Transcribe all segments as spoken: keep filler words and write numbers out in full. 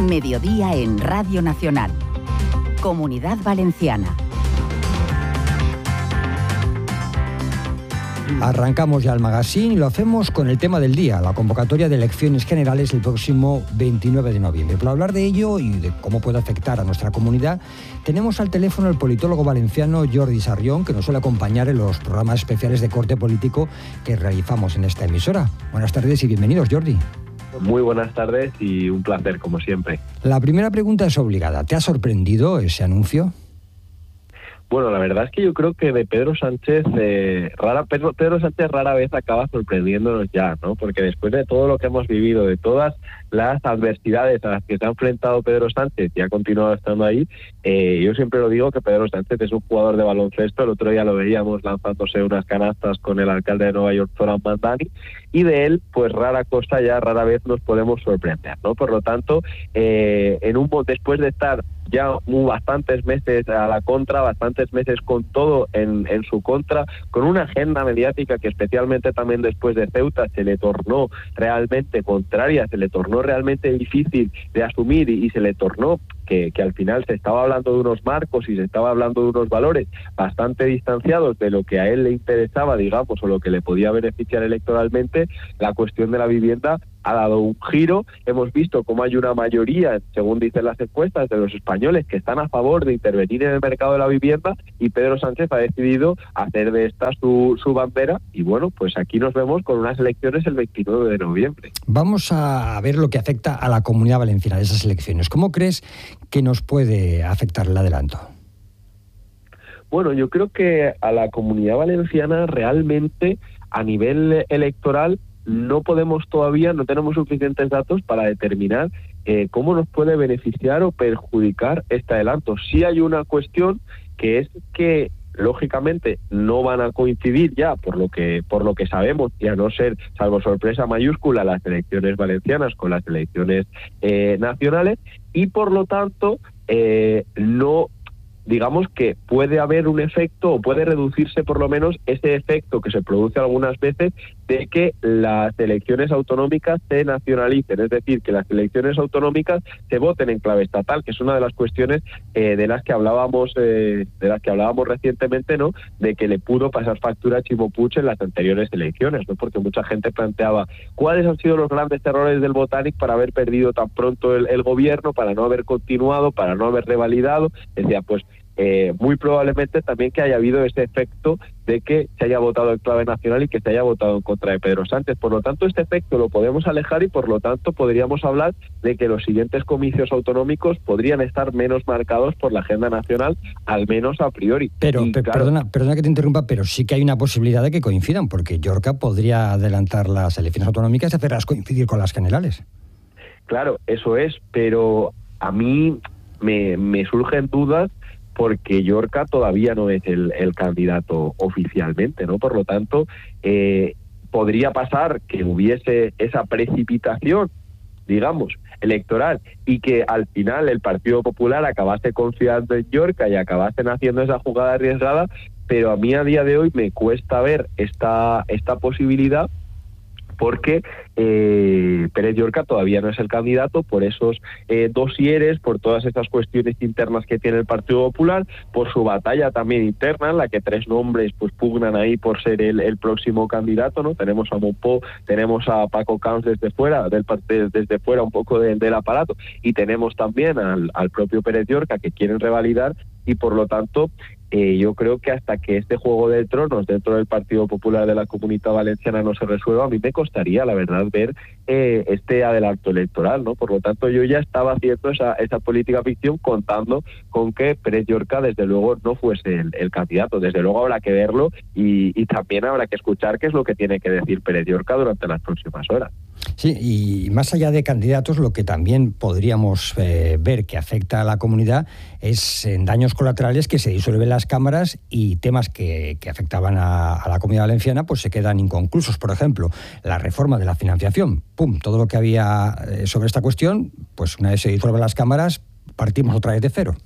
Mediodía en Radio Nacional. Comunidad Valenciana. Arrancamos ya el magazine y lo hacemos con el tema del día, la convocatoria de elecciones generales el próximo veintinueve de noviembre. Para hablar de ello y de cómo puede afectar a nuestra comunidad, tenemos al teléfono al politólogo valenciano Jordi Sarrión, que nos suele acompañar en los programas especiales de corte político que realizamos en esta emisora. Buenas tardes y bienvenidos, Jordi. Muy buenas tardes y un placer, como siempre. La primera pregunta es obligada. ¿Te ha sorprendido ese anuncio? Bueno, la verdad es que yo creo que de Pedro Sánchez, eh, rara Pedro, Pedro Sánchez rara vez acaba sorprendiéndonos ya, ¿no? Porque después de todo lo que hemos vivido, de todas las adversidades a las que se ha enfrentado Pedro Sánchez y ha continuado estando ahí, eh, yo siempre lo digo que Pedro Sánchez es un jugador de baloncesto. El otro día lo veíamos lanzándose unas canastas con el alcalde de Nueva York, Zoran Mandani, y de él, pues rara cosa ya, rara vez nos podemos sorprender, ¿no? Por lo tanto, eh, en un después de estar ya muy bastantes meses a la contra, bastantes meses con todo en, en su contra, con una agenda mediática que especialmente también después de Ceuta se le tornó realmente contraria, se le tornó realmente difícil de asumir y, y se le tornó que, que al final se estaba hablando de unos marcos y se estaba hablando de unos valores bastante distanciados de lo que a él le interesaba, digamos, o lo que le podía beneficiar electoralmente. La cuestión de la vivienda ha dado un giro. Hemos visto cómo hay una mayoría, según dicen las encuestas, de los españoles que están a favor de intervenir en el mercado de la vivienda, y Pedro Sánchez ha decidido hacer de esta su, su bandera. Y bueno, pues aquí nos vemos con unas elecciones el veintinueve de noviembre. Vamos a ver lo que afecta a la Comunidad Valenciana de esas elecciones. ¿Cómo crees que nos puede afectar el adelanto? Bueno, yo creo que a la Comunidad Valenciana realmente a nivel electoral no podemos todavía, no tenemos suficientes datos para determinar eh, cómo nos puede beneficiar o perjudicar este adelanto. Sí hay una cuestión, que es que lógicamente no van a coincidir ya, por lo que por lo que sabemos, y a no ser, salvo sorpresa mayúscula, las elecciones valencianas con las elecciones eh, nacionales, y por lo tanto eh, no... digamos que puede haber un efecto, o puede reducirse por lo menos ese efecto que se produce algunas veces de que las elecciones autonómicas se nacionalicen, es decir, que las elecciones autonómicas se voten en clave estatal, que es una de las cuestiones eh, de las que hablábamos eh, de las que hablábamos recientemente, ¿no? De que le pudo pasar factura a Ximo Puig en las anteriores elecciones, ¿no? Porque mucha gente planteaba cuáles han sido los grandes errores del Botànic para haber perdido tan pronto el, el gobierno, para no haber continuado, para no haber revalidado. Decía, pues Eh, muy probablemente también que haya habido ese efecto de que se haya votado en clave nacional y que se haya votado en contra de Pedro Sánchez. Por lo tanto, este efecto lo podemos alejar y por lo tanto podríamos hablar de que los siguientes comicios autonómicos podrían estar menos marcados por la agenda nacional, al menos a priori. Pero, y, pe- claro, perdona, perdona que te interrumpa, pero sí que hay una posibilidad de que coincidan, porque Llorca podría adelantar las elecciones autonómicas y hacerlas coincidir con las generales. Claro, eso es, pero a mí me, me surgen dudas porque Llorca todavía no es el, el candidato oficialmente, ¿no? Por lo tanto, eh, podría pasar que hubiese esa precipitación, digamos, electoral, y que al final el Partido Popular acabase confiando en Llorca y acabasen haciendo esa jugada arriesgada, pero a mí a día de hoy me cuesta ver esta, esta posibilidad, porque eh, Pérez Llorca todavía no es el candidato por esos eh, dosieres, por todas esas cuestiones internas que tiene el Partido Popular, por su batalla también interna, en la que tres nombres pues pugnan ahí por ser el, el próximo candidato, ¿no? Tenemos a Monpó, tenemos a Paco Camps desde fuera, del desde fuera un poco de, del aparato, y tenemos también al, al propio Pérez Llorca, que quieren revalidar, y por lo tanto Eh, yo creo que hasta que este juego de tronos dentro del Partido Popular de la Comunidad Valenciana no se resuelva, a mí me costaría, la verdad, ver eh, este adelanto electoral, ¿no? Por lo tanto, yo ya estaba haciendo esa, esa política ficción contando con que Pérez Llorca, desde luego, no fuese el, el candidato. Desde luego habrá que verlo y, y también habrá que escuchar qué es lo que tiene que decir Pérez Llorca durante las próximas horas. Sí, y más allá de candidatos, lo que también podríamos eh, ver que afecta a la comunidad es en daños colaterales que se disuelven las cámaras y temas que, que afectaban a, a la Comunidad Valenciana pues se quedan inconclusos. Por ejemplo, la reforma de la financiación. Pum, todo lo que había eh, sobre esta cuestión, pues una vez se disuelven las cámaras, partimos otra vez de cero.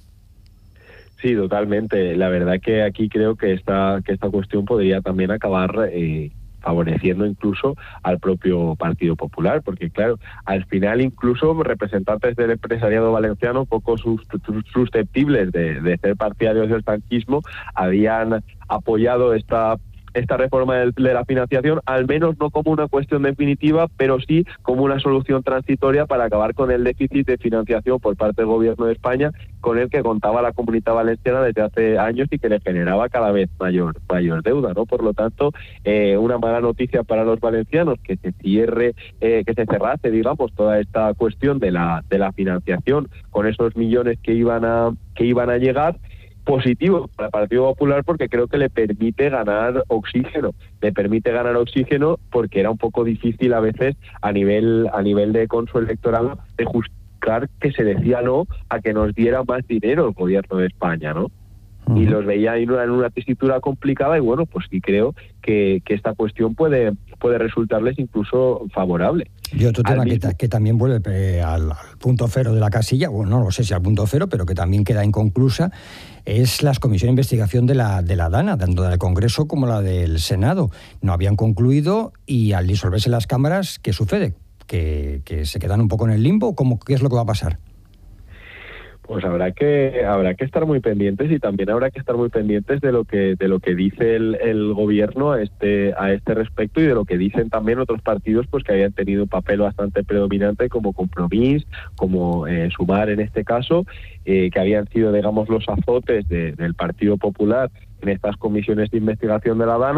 Sí, totalmente. La verdad que aquí creo que esta, que esta cuestión podría también acabar... Eh, favoreciendo incluso al propio Partido Popular, porque claro, al final incluso representantes del empresariado valenciano poco susceptibles de, de ser partidarios del franquismo habían apoyado esta esta reforma de la financiación, al menos no como una cuestión definitiva, pero sí como una solución transitoria para acabar con el déficit de financiación por parte del Gobierno de España, con el que contaba la Comunidad Valenciana desde hace años y que le generaba cada vez mayor mayor deuda, ¿no? Por lo tanto, eh, una mala noticia para los valencianos que se cierre, eh, que se cerrase, digamos, toda esta cuestión de la de la financiación con esos millones que iban a que iban a llegar. Positivo para el Partido Popular porque creo que le permite ganar oxígeno, le permite ganar oxígeno porque era un poco difícil a veces a nivel a nivel de consuelo electoral de justificar que se decía no a que nos diera más dinero el Gobierno de España, ¿no? Uh-huh. Y los veía en una, en una tesitura complicada y bueno, pues sí creo que, que esta cuestión puede, puede resultarles incluso favorable. Y otro tema que, que también vuelve eh, al, al punto cero de la casilla, bueno, no lo sé si al punto cero, pero que también queda inconclusa, es las comisiones de investigación de la, de la DANA, tanto del Congreso como la del Senado. No habían concluido y al disolverse las cámaras, ¿qué sucede? ¿Que, que se quedan un poco en el limbo? ¿Cómo, ¿Qué es lo que va a pasar? Pues habrá que habrá que estar muy pendientes y también habrá que estar muy pendientes de lo que de lo que dice el, el gobierno a este a este respecto y de lo que dicen también otros partidos pues que habían tenido un papel bastante predominante como Compromís, como eh, Sumar en este caso, eh, que habían sido digamos los azotes de, del Partido Popular en estas comisiones de investigación de la DANA.